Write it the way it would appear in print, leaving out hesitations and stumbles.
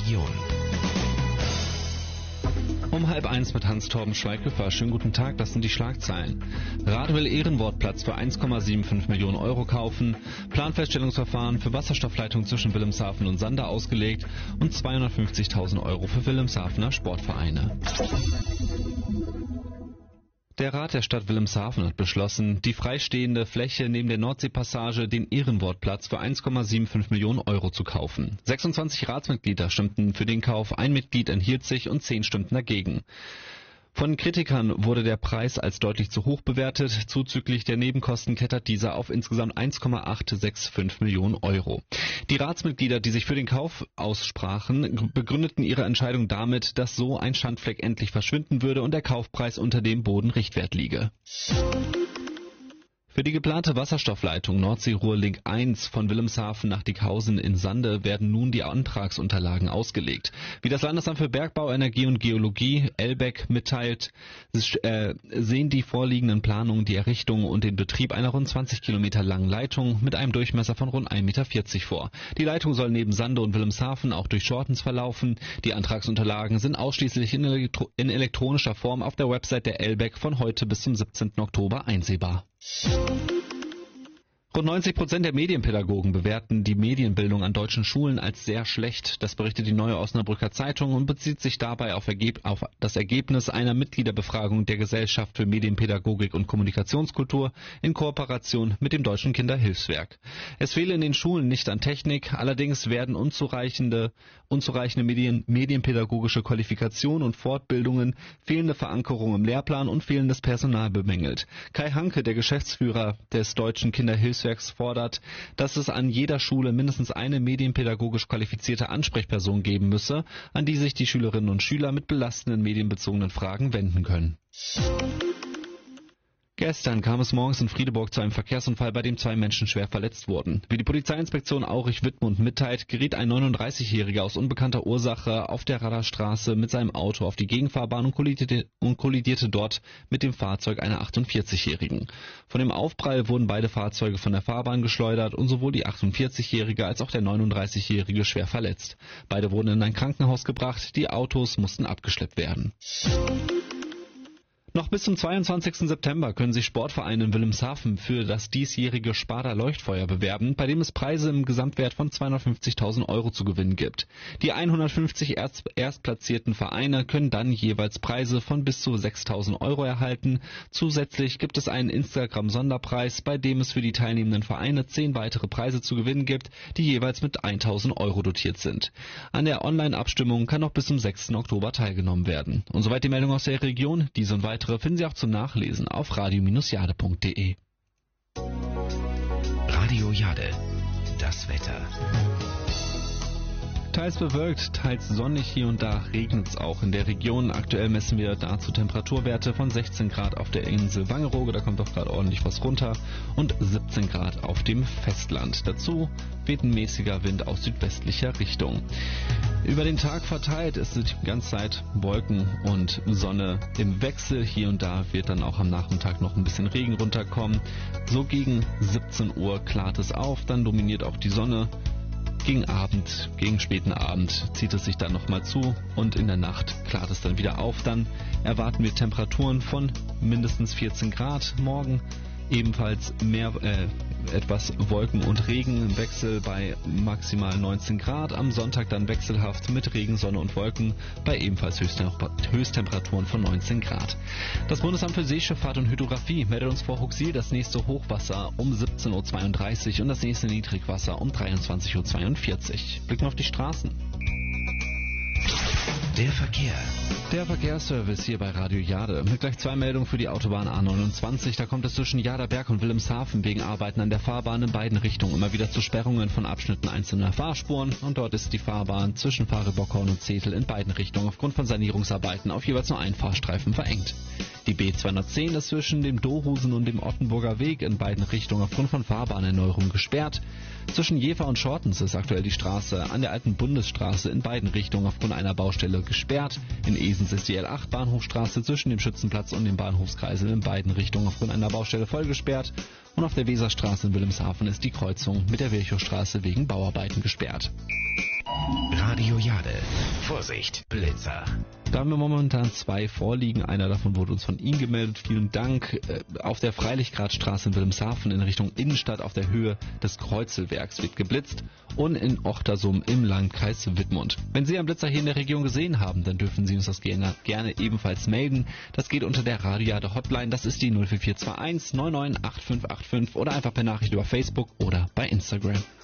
Region. Um 12:30 mit Hans-Torben Schweighöfer. Schönen guten Tag, das sind die Schlagzeilen. Rat will Ehrenwortplatz für 1,75 Millionen Euro kaufen, Planfeststellungsverfahren für Wasserstoffleitung zwischen Wilhelmshaven und Sander ausgelegt und 250.000 Euro für Wilhelmshavener Sportvereine. Der Rat der Stadt Wilhelmshaven hat beschlossen, die freistehende Fläche neben der Nordseepassage, den Ehrenwortplatz, für 1,75 Millionen Euro zu kaufen. 26 Ratsmitglieder stimmten für den Kauf, ein Mitglied enthielt sich und 10 stimmten dagegen. Von Kritikern wurde der Preis als deutlich zu hoch bewertet. Zuzüglich der Nebenkosten klettert dieser auf insgesamt 1,865 Millionen Euro. Die Ratsmitglieder, die sich für den Kauf aussprachen, begründeten ihre Entscheidung damit, dass so ein Schandfleck endlich verschwinden würde und der Kaufpreis unter dem Bodenrichtwert liege. Für die geplante Wasserstoffleitung Nordsee-Ruhr-Link 1 von Wilhelmshaven nach Dickhausen in Sande werden nun die Antragsunterlagen ausgelegt. Wie das Landesamt für Bergbau, Energie und Geologie ELBEG mitteilt, sehen die vorliegenden Planungen die Errichtung und den Betrieb einer rund 20 Kilometer langen Leitung mit einem Durchmesser von rund 1,40 Meter vor. Die Leitung soll neben Sande und Wilhelmshaven auch durch Schortens verlaufen. Die Antragsunterlagen sind ausschließlich in elektronischer Form auf der Website der ELBEG von heute bis zum 17. Oktober einsehbar. Rund 90% der Medienpädagogen bewerten die Medienbildung an deutschen Schulen als sehr schlecht. Das berichtet die Neue Osnabrücker Zeitung und bezieht sich dabei auf das Ergebnis einer Mitgliederbefragung der Gesellschaft für Medienpädagogik und Kommunikationskultur in Kooperation mit dem Deutschen Kinderhilfswerk. Es fehle in den Schulen nicht an Technik, allerdings werden unzureichende medienpädagogische Qualifikation und Fortbildungen, fehlende Verankerung im Lehrplan und fehlendes Personal bemängelt. Kai Hanke, der Geschäftsführer des Deutschen Kinderhilfswerks, fordert, dass es an jeder Schule mindestens eine medienpädagogisch qualifizierte Ansprechperson geben müsse, an die sich die Schülerinnen und Schüler mit belastenden medienbezogenen Fragen wenden können. Gestern kam es morgens in Friedeburg zu einem Verkehrsunfall, bei dem 2 Menschen schwer verletzt wurden. Wie die Polizeiinspektion Aurich-Wittmund mitteilt, geriet ein 39-Jähriger aus unbekannter Ursache auf der Radarstraße mit seinem Auto auf die Gegenfahrbahn und kollidierte dort mit dem Fahrzeug einer 48-Jährigen. Von dem Aufprall wurden beide Fahrzeuge von der Fahrbahn geschleudert und sowohl die 48-Jährige als auch der 39-Jährige schwer verletzt. Beide wurden in ein Krankenhaus gebracht, die Autos mussten abgeschleppt werden. Noch bis zum 22. September können sich Sportvereine in Wilhelmshaven für das diesjährige Sparda Leuchtfeuer bewerben, bei dem es Preise im Gesamtwert von 250.000 Euro zu gewinnen gibt. Die 150 erstplatzierten Vereine können dann jeweils Preise von bis zu 6.000 Euro erhalten. Zusätzlich gibt es einen Instagram-Sonderpreis, bei dem es für die teilnehmenden Vereine 10 weitere Preise zu gewinnen gibt, die jeweils mit 1.000 Euro dotiert sind. An der Online-Abstimmung kann noch bis zum 6. Oktober teilgenommen werden. Und soweit die Meldung aus der Region. Diese und weitere finden Sie auch zum Nachlesen auf radio-jade.de. Radio Jade, das Wetter. Teils bewölkt, teils sonnig, hier und da regnet es auch in der Region. Aktuell messen wir dazu Temperaturwerte von 16 Grad auf der Insel Wangerooge, da kommt auch gerade ordentlich was runter, und 17 Grad auf dem Festland. Dazu weht ein mäßiger Wind aus südwestlicher Richtung. Über den Tag verteilt ist die ganze Zeit Wolken und Sonne im Wechsel. Hier und da wird dann auch am Nachmittag noch ein bisschen Regen runterkommen. So gegen 17 Uhr klart es auf, dann dominiert auch die Sonne. Gegen späten Abend zieht es sich dann nochmal zu und in der Nacht klart es dann wieder auf. Dann erwarten wir Temperaturen von mindestens 14 Grad. Morgen ebenfalls etwas Wolken und Regen im Wechsel bei maximal 19 Grad. Am Sonntag dann wechselhaft mit Regen, Sonne und Wolken bei ebenfalls Höchsttemperaturen von 19 Grad. Das Bundesamt für Seeschifffahrt und Hydrographie meldet uns vor Huxil das nächste Hochwasser um 17.32 Uhr und das nächste Niedrigwasser um 23.42 Uhr. Blicken auf die Straßen. Der Verkehr. Der Verkehrsservice hier bei Radio Jade. Mit gleich 2 Meldungen für die Autobahn A29. Da kommt es zwischen Jaderberg und Wilhelmshaven wegen Arbeiten an der Fahrbahn in beiden Richtungen immer wieder zu Sperrungen von Abschnitten einzelner Fahrspuren. Und dort ist die Fahrbahn zwischen Fahre-Bockhorn und Zetel in beiden Richtungen aufgrund von Sanierungsarbeiten auf jeweils nur einen Fahrstreifen verengt. Die B210 ist zwischen dem Dohusen und dem Ottenburger Weg in beiden Richtungen aufgrund von Fahrbahnerneuerung gesperrt. Zwischen Jever und Schortens ist aktuell die Straße an der alten Bundesstraße in beiden Richtungen aufgrund einer Baustelle gesperrt. In Esens ist die L8 Bahnhofstraße zwischen dem Schützenplatz und dem Bahnhofskreisel in beiden Richtungen aufgrund einer Baustelle voll gesperrt. Und auf der Weserstraße in Wilhelmshaven ist die Kreuzung mit der Virchowstraße wegen Bauarbeiten gesperrt. Radio Jade. Vorsicht, Blitzer. Da haben wir momentan 2 vorliegen. Einer davon wurde uns von Ihnen gemeldet. Vielen Dank. Auf der Freilichgradstraße in Wilhelmshaven in Richtung Innenstadt auf der Höhe des Kreuzelwerks wird geblitzt und in Ochtersum im Landkreis Wittmund. Wenn Sie einen Blitzer hier in der Region gesehen haben, dann dürfen Sie uns das gerne ebenfalls melden. Das geht unter der Radio Jade Hotline. Das ist die 04421 998585 oder einfach per Nachricht über Facebook oder bei Instagram.